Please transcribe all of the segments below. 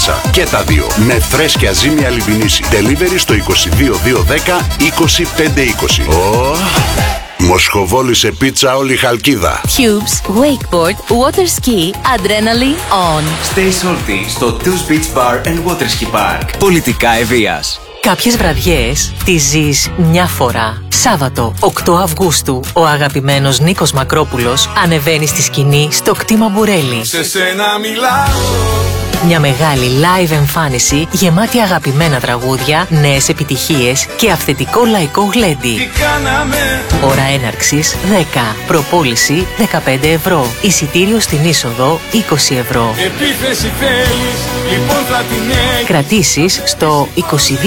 πίτσα. Και τα δύο με φρέσκια ζύμη Αλιμπινίση. Delivery στο 22210 25520. Μοσχοβόλησε πίτσα όλη η Χαλκίδα. Cubes, wakeboard, water ski, adrenaline on. Stay salty στο Two's Beach Bar and Water Ski Park. Πολιτικά Ευβοίας. Κάποιες βραδιές τις ζεις μια φορά. Σάββατο, 8 Αυγούστου, ο αγαπημένος Νίκος Μακρόπουλος ανεβαίνει στη σκηνή στο κτήμα Μπουρέλη. Σε σένα μιλάω. Μια μεγάλη live εμφάνιση γεμάτη αγαπημένα τραγούδια, νέες επιτυχίες και αυθεντικό λαϊκό γλέντι. Τι κάναμε. Ώρα έναρξης 10. Προπόληση 15 ευρώ. Εισιτήριο στην είσοδο 20 ευρώ. Επίθεση θέλεις, λοιπόν θα την έχεις. Κρατήσεις στο 22 290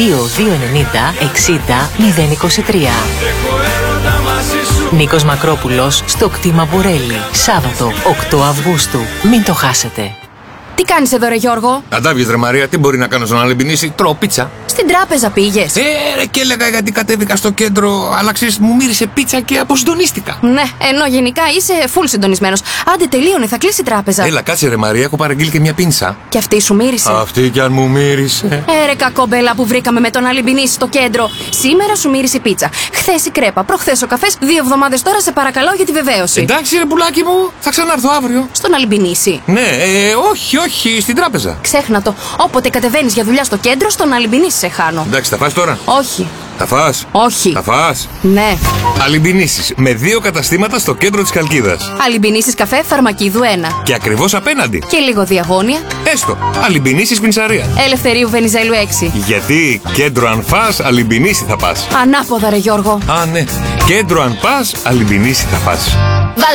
60 023. Έχω έρωτα μαζί σου. Νίκος Μακρόπουλος στο κτήμα Μπουρέλη. Σάββατο 8 Αυγούστου. Μην το χάσετε. Τι κάνεις εδώ, ρε Γιώργο? Αντάβιες ρε Μαρία, τι μπορεί να κάνω στον Αλεμπινίση? Τρώω πίτσα. Στην τράπεζα πήγες? Ρε, και έλεγα γιατί κατέβηκα στο κέντρο, αλλά ξέρεις, μου μύρισε πίτσα και αποσυντονίστηκα. Ναι, ενώ γενικά είσαι full συντονισμένος. Άντε, τελείωνε, θα κλείσει η τράπεζα. Έλα, κάτσε ρε Μαρία, έχω παραγγείλει και μια πίνσα. Και αυτή σου μύρισε? Αυτή κι αν μου μύρισε. Ρε κακόμπελα που βρήκαμε με τον Αλιμπινίση στο κέντρο. Σήμερα σου μύρισε η πίτσα. Χθες η κρέπα, προχθές ο καφές. 2 εβδομάδες τώρα σε παρακαλώ για τη βεβαίωση. Εντάξει ρε πουλάκι μου, θα ξανάρθω αύριο. Στον Αλιμπινίση? Ναι, όχι, στην τράπεζα. Ξέχνα το. Όποτε κατεβαίνεις για δουλειά στο κέντρο, στον Αλιμπινίση σε χάνω. Εντάξει, θα φας τώρα? Όχι. Θα φας? Όχι. Θα φας? Ναι. Αλιμπινίσεις με 2 καταστήματα στο κέντρο της Χαλκίδας. Αλιμπινίσεις καφέ Φαρμακίδου 1. Και ακριβώς απέναντι. Και λίγο διαγώνια. Έστω. Αλιμπινίσεις πιντσαρία. Ελευθερίου Βενιζέλου 6. Γιατί κέντρο αν φας, Αλιμπινίση θα πας. Ανάποδα, ρε Γιώργο. Α, ναι. Κέντρο αν πας, Αλιμπινίση θα πας.